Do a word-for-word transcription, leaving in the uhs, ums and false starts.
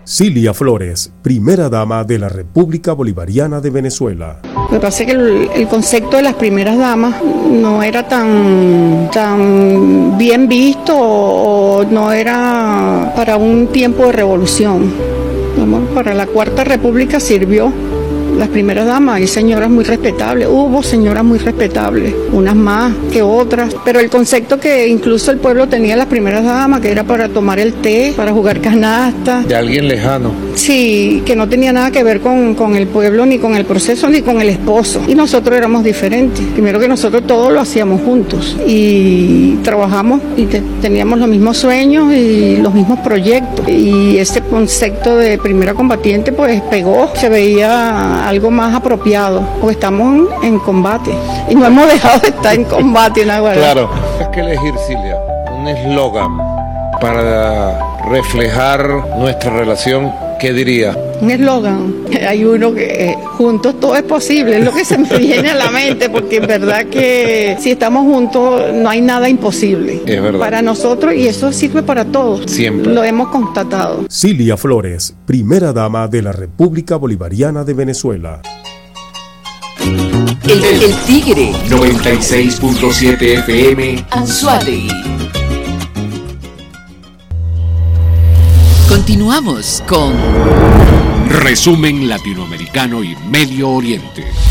Cilia Flores, primera dama de la República Bolivariana de Venezuela. Lo que pasa es que el, el concepto de las primeras damas no era tan, tan bien visto o, o no era para un tiempo de revolución. Para la Cuarta República sirvió. Las primeras damas, hay señoras muy respetables, hubo señoras muy respetables, unas más que otras, pero el concepto que incluso el pueblo tenía las primeras damas, que era para tomar el té, para jugar canasta. De alguien lejano. Sí, que no tenía nada que ver con, con el pueblo, ni con el proceso, ni con el esposo. Y nosotros éramos diferentes. Primero que nosotros todo lo hacíamos juntos y trabajamos y te, teníamos los mismos sueños y los mismos proyectos. Y ese concepto de primera combatiente pues pegó, se veía algo más apropiado, porque estamos en, en combate y no hemos dejado de estar en combate. Claro, hay que elegir, Cilia, un eslogan para reflejar nuestra relación. ¿Qué diría? Un eslogan, hay uno que eh, juntos todo es posible, es lo que se me viene a la mente, porque es verdad que si estamos juntos no hay nada imposible. Es verdad. Para nosotros, y eso sirve para todos. Siempre. Lo hemos constatado. Cilia Flores, primera dama de la República Bolivariana de Venezuela. El, el Tigre noventa y seis punto siete F M Anzoátegui. Continuamos con Resumen Latinoamericano y Medio Oriente.